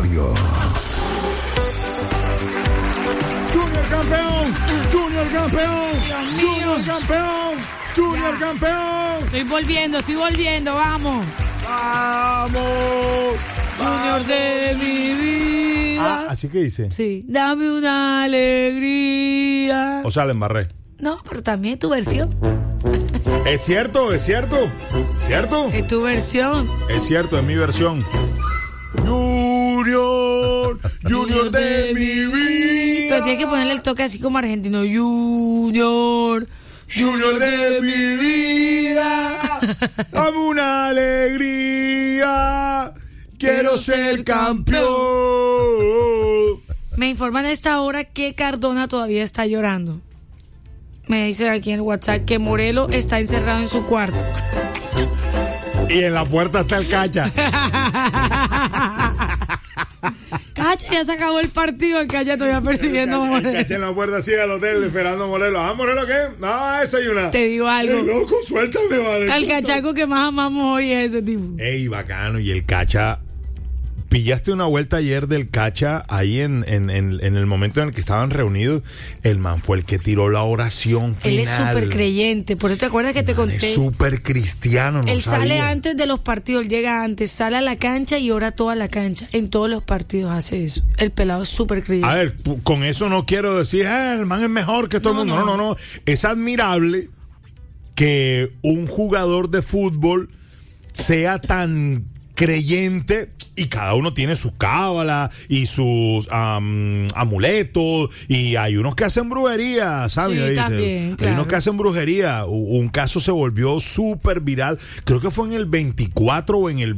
Radio. Junior campeón, Junior campeón, Junior campeón, Junior campeón. Estoy volviendo, vamos. Vamos. Junior de mi vida. Así que dice. Sí, dame una alegría. O sea, le embarré. No, pero también es tu versión. Es cierto. ¿Cierto? Es tu versión. Es cierto, es mi versión. Junior de mi vida. Pero tienes que ponerle el toque así como argentino. Junior de mi vida. Dame una alegría. Quiero ser campeón. Me informan a esta hora que Cardona todavía está llorando. Me dice aquí en el WhatsApp que Morelo está encerrado en su cuarto. Y en la puerta está el Cacha. Cacha, ya se acabó el partido. El Cacha todavía persiguiendo a Morelo. El Cacha en la puerta así al hotel esperando a Morelo. ¿Morelo qué? No, desayunar. Te digo algo. Loco, suéltame, vale. El cachaco que más amamos hoy es ese tipo. Ey, bacano. Y el Cacha. Pillaste una vuelta ayer del Cacha ahí en el momento en el que estaban reunidos. El man fue el que tiró la oración final. Él es súper creyente. Por eso te acuerdas que te conté. Es súper cristiano. Él sale antes de los partidos. Él llega antes, sale a la cancha y ora toda la cancha. En todos los partidos hace eso. El pelado es súper creyente. A ver, con eso no quiero decir, el man es mejor que todo el mundo. No. Es admirable que un jugador de fútbol sea tan creyente. Y cada uno tiene su cábala y sus amuletos. Y hay unos que hacen brujería, ¿sabes? Sí, también, claro. Hay unos que hacen brujería. Un caso se volvió súper viral. Creo que fue en el 24 o en el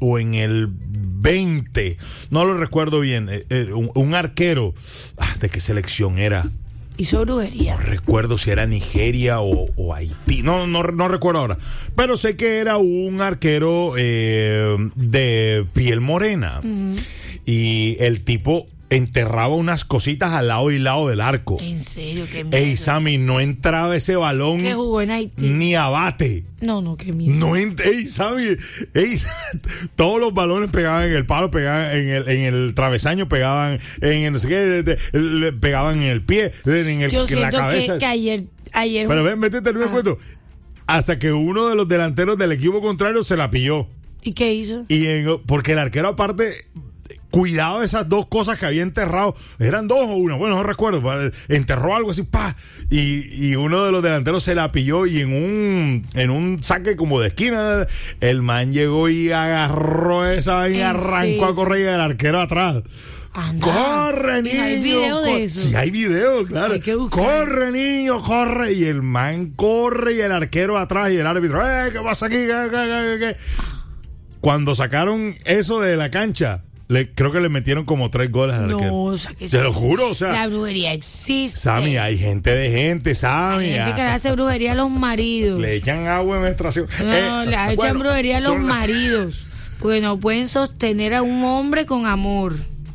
20. No lo recuerdo bien. Un arquero. ¿De qué selección era? Hizo brujería. No recuerdo si era Nigeria o Haití. No recuerdo ahora. Pero sé que era un arquero de piel morena. Uh-huh. Y el tipo enterraba unas cositas al lado y lado del arco. ¿En serio? Qué miedo. Ey, Sammy, no entraba ese balón. ¿Qué jugó en Haití? Ni a bate. No, qué miedo. Ey, Sammy, todos los balones pegaban en el palo, pegaban en el travesaño, pegaban en el no sé qué, pegaban en el pie, en la cabeza. Que ayer. Pero ven, métete el cuento. Hasta que uno de los delanteros del equipo contrario se la pilló. ¿Y qué hizo? Porque el arquero aparte cuidado esas dos cosas que había enterrado. ¿Eran dos o una? Bueno, no recuerdo. Enterró algo así, y uno de los delanteros se la pilló y en un saque como de esquina, el man llegó y agarró esa vaina y arrancó a correr y el arquero atrás. Anda. ¡Corre, niño! ¿Hay video de eso? Sí, hay video, claro. ¡Corre, niño, corre! Y el man corre y el arquero atrás y el árbitro, ¿qué pasa aquí? ¿Qué? Cuando sacaron eso de la cancha, creo que le metieron como 3 goles al arquero. No, o sea, que te lo juro, o sea. La brujería existe. Sammy, hay gente, Sammy. Hay gente que le hace brujería a los maridos. Le echan agua en menstruación. No, le echan brujería a los maridos. Porque no pueden sostener a un hombre con amor.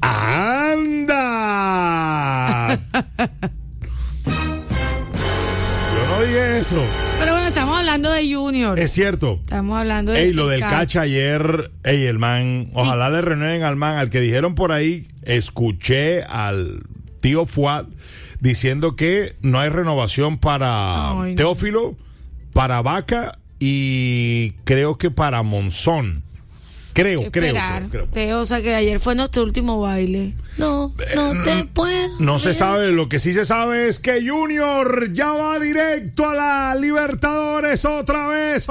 ¡Anda! Yo no dije eso. Pero bueno, estamos hablando de Junior. Es cierto. Estamos hablando de lo del Cacha ayer, el man, ojalá le renueven al man, al que dijeron por ahí, escuché al tío Fuad diciendo que no hay renovación para Teófilo, para Vaca y creo que para Monzón. Creo. O sea que ayer fue nuestro último baile. No te puedo. No se sabe, lo que sí se sabe es que Junior ya va directo a la Libertadores otra vez.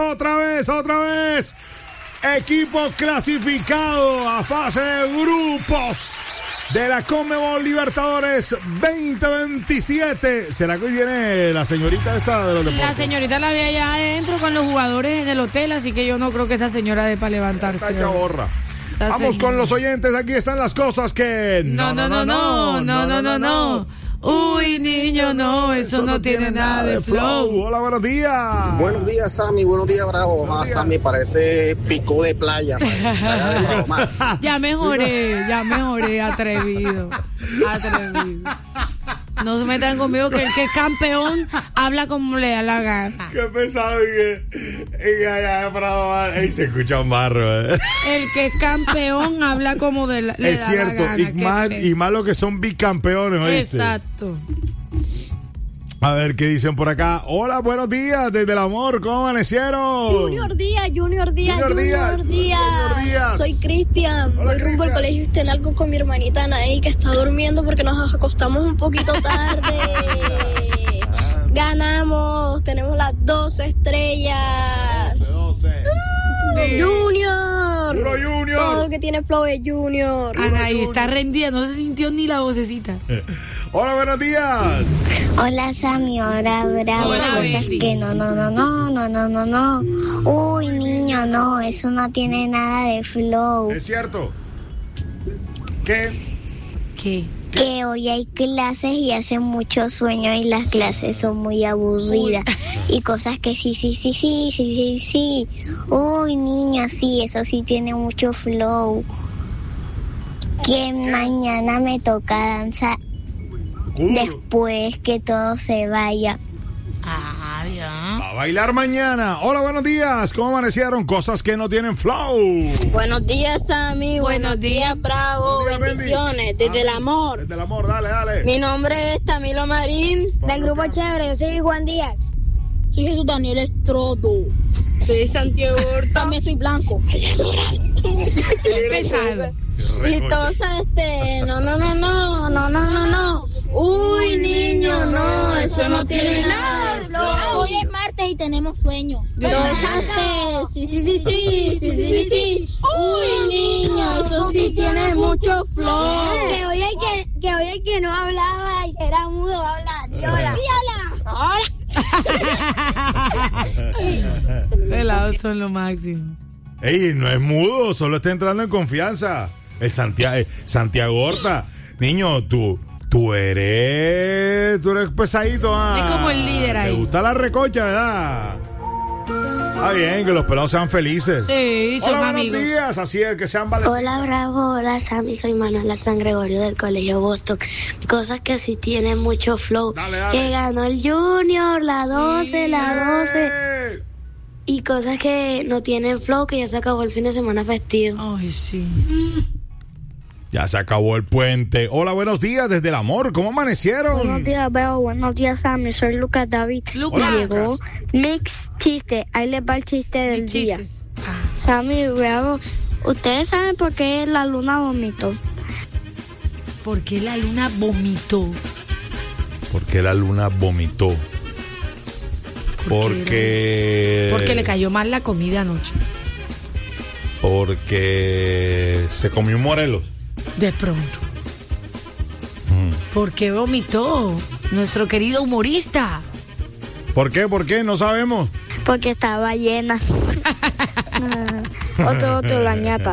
Equipo clasificado a fase de grupos de la Conmebol Libertadores 2027. ¿Será que hoy viene la señorita esta de los deportes? La señorita la vi allá adentro con los jugadores en el hotel, así que yo no creo que esa señora dé para levantarse. Vamos con los oyentes, aquí están las cosas que... No. Uy, niño, no, eso no tiene nada de flow. Hola, buenos días. Buenos días, Sammy, buenos días, Bravo. Sammy, parece pico de playa. Ya mejoré, atrevido. No se metan conmigo que el que es campeón habla como le da la gana. Qué pesado y se escucha un barro. El que es campeón habla como le da Es cierto, la gana. y más los que son bicampeones, ¿oíste? Exacto. A ver qué dicen por acá. Hola, buenos días, desde el amor, ¿cómo amanecieron? Junior Díaz. Soy Cristian. Hola, Voy rumbo al Cristian. colegio. Usted en algo con mi hermanita Anaí, que está durmiendo porque nos acostamos un poquito tarde. Ganamos, tenemos las 12 estrellas. 12. Junior. Puro Junior. Todo el que tiene flow es Junior. Anaí está rendida, no se sintió ni la vocecita. Hola, buenos días. Hola Sammy, hola Bravo, Hola, cosas Betty. que no. Uy, niño, no, eso no tiene nada de flow. Es cierto. ¿Qué? ¿Qué? Que hoy hay clases y hace mucho sueño y las clases son muy aburridas. Y cosas que sí. Uy, niño, sí, eso sí tiene mucho flow. Que mañana me toca danzar después que todo se vaya. Ah, ya. A bailar mañana. Hola, buenos días. ¿Cómo amanecieron? Cosas que no tienen flow. Buenos días, Sammy. Buenos días. Bravo. Buenos días, Bendiciones. Bendy. Desde el amor. Desde el amor, dale. Mi nombre es Tamilo Marín. Del grupo Chévere, yo soy Juan Díaz. Soy Jesús Daniel Estrodo. Soy Santiago Horta. También soy blanco. Pesado. Y todos no. Uy, niño, no, eso no tiene nada. Hoy es martes y tenemos sueño. Sí. Uy, niño, eso sí tiene mucho flow. Que hoy hay que no hablaba y que era mudo, habla. Pelados son lo máximo. Ey, no es mudo, solo está entrando en confianza. El Santiago Horta. Niño, tú eres pesadito. Es como el líder ahí. Te gusta la recocha, ¿verdad? Está bien, que los pelados sean felices. Sí, son Hola, buenos amigos. días, así es, que sean valientes. Hola Bravo, hola Sammy, soy Manuela San Gregorio del Colegio Boston. Cosas que sí tienen mucho flow. Dale. Que ganó el Junior, la 12. ¡Eh! Y cosas que no tienen flow, que ya se acabó el fin de semana festivo. Ay, sí. Ya se acabó el puente. Hola, buenos días, desde el amor, ¿cómo amanecieron? Buenos días, Beo. Buenos días, Sammy. Soy Lucas David. Lucas. Y llegó Mix Chiste. Ahí les va el chiste del Mis día. chistes. Sammy, Beo, ¿ustedes saben por qué la luna vomitó? ¿Por qué la luna vomitó? ¿Por qué la luna vomitó? Porque le cayó mal la comida anoche. Porque se comió un Morelos. De pronto. ¿Por qué vomitó? Nuestro querido humorista. ¿Por qué? No sabemos. Porque estaba llena. Otro, la ñata.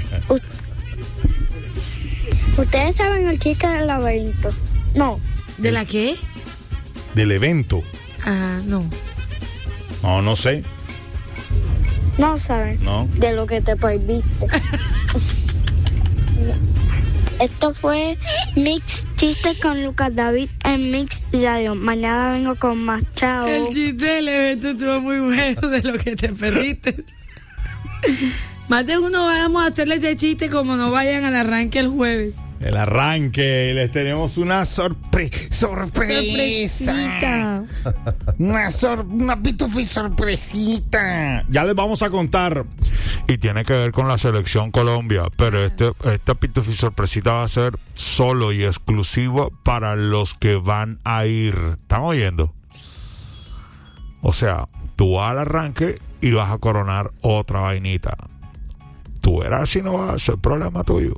¿Ustedes saben el chiste del laberinto? No. ¿De la qué? Del evento. Ah, no. No sé. No saben. No. De lo que te perdiste. Esto fue Mix Chiste con Lucas David en Mix Radio. Mañana vengo con más. Chao. El chiste del evento estuvo muy bueno, de lo que te perdiste. Más de uno vamos a hacerles de chiste como no vayan al arranque el jueves. El arranque, les tenemos una sorpresita. Una pitufi sorpresita. Ya les vamos a contar. Y tiene que ver con la selección Colombia. Pero esta pitufi sorpresita va a ser solo y exclusivo para los que van a ir. ¿Están oyendo? O sea, tú vas al arranque y vas a coronar otra vainita. Tú verás si no va a ser problema tuyo.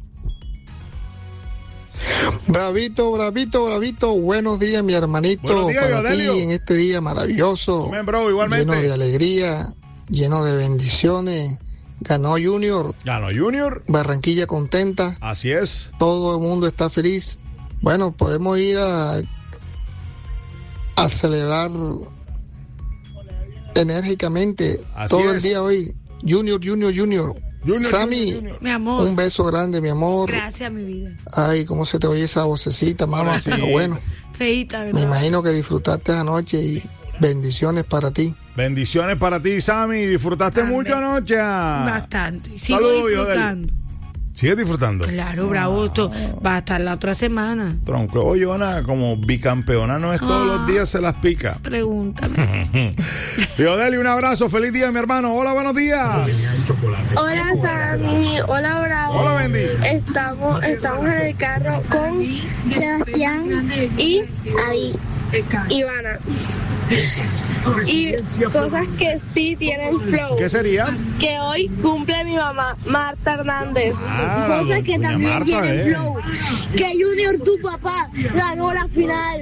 Bravito. Buenos días, mi hermanito. Buenos días, para Gadelio. ti en este día maravilloso. Amén, bro, igualmente. Lleno de alegría, lleno de bendiciones. Ganó Junior. Ganó Junior. Barranquilla contenta. Así es. Todo el mundo está feliz. Bueno, podemos ir a celebrar enérgicamente Así todo es. el día hoy. Junior. Sammy, Mi amor. un beso grande, mi amor. Gracias, mi vida. Ay, cómo se te oye esa vocecita, mamá. Sí. Pero bueno, Feíta, me ¿verdad? imagino que disfrutaste anoche y bendiciones para ti. Bendiciones para ti, Sammy. ¿Disfrutaste También. mucho anoche? Bastante. Sigo Saludos, disfrutando. ¿Sigues disfrutando? Claro, bravo. Esto va a estar la otra semana. Tronco. Oye, Ana, como bicampeona no es todos los días se las pica. Pregúntame. Teodeli, un abrazo. Feliz día, mi hermano. Hola, buenos días. Hola Sammy, hola Bravo. Hola, Bendy. Estamos en el carro con Sebastián y Avi. Ivana. Y cosas que sí tienen flow. ¿Qué sería? Que hoy cumple mi mamá, Marta Hernández. Cosas que doña también Marta, tienen flow. Que Junior, tu papá, ganó la final.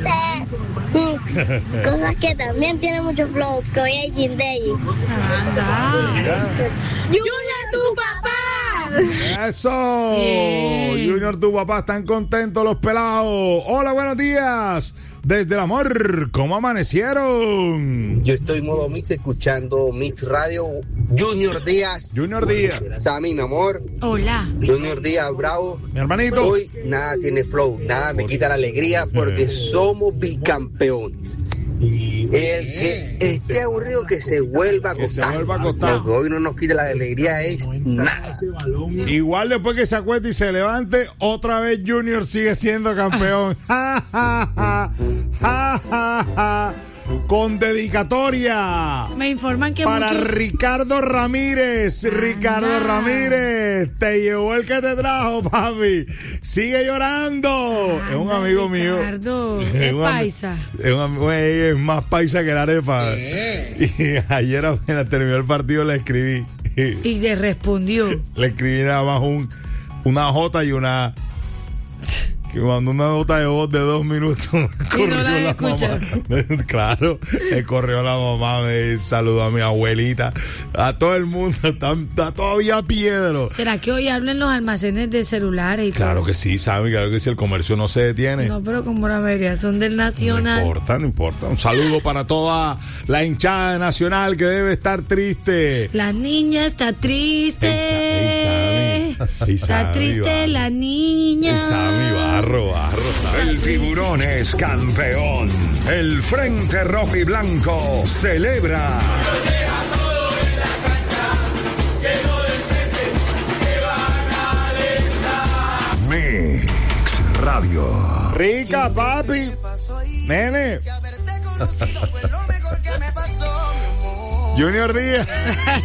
Cosas que también tienen mucho flow. Que hoy es Jim Day. Anda. ¡Junior, tu papá! Eso. Bien. Junior, tu papá, están contentos los pelados. Hola, buenos días. Desde el amor, ¿cómo amanecieron? Yo estoy en modo mix escuchando Mix Radio. Junior Díaz. Junior Díaz. Sammy, mi amor. Hola. Junior Díaz, bravo. Mi hermanito. Hoy nada tiene flow, nada me quita la alegría porque somos bicampeones. El que esté aburrido que se vuelva a Que se acostar. vuelva a acostar. Lo que hoy no nos quita la alegría es nada. Igual después que se acueste y se levante, otra vez Junior sigue siendo campeón. Ja, ja, ja. Ja, ja, ja. Con dedicatoria Me informan que para muchos... Ricardo Ramírez. Ricardo Ramírez, te llevó el que te trajo, papi. Sigue llorando. Es un amigo mío. Ricardo, Es es un paisa. Es, es más paisa que la arepa. Y ayer apenas terminó el partido le escribí. Y le respondió. Le escribí nada más una J y una... Que mandó una nota de voz de 2 minutos. Y no la escucha. Claro, le corrió la mamá, me saludó a mi abuelita, a todo el mundo, está todavía Piedro. ¿Será que hoy hablan los almacenes de celulares y Claro todo? que sí, sabe, claro que sí, el comercio no se detiene. No, pero como la mayoría son del No Nacional. importa, no importa. Un saludo para toda la hinchada nacional que debe estar triste. La niña está triste. Está triste la niña. Barro. El tiburón es campeón. El Frente Rojo y Blanco celebra. Mix Radio. Rica, papi. Nene. Junior Díaz.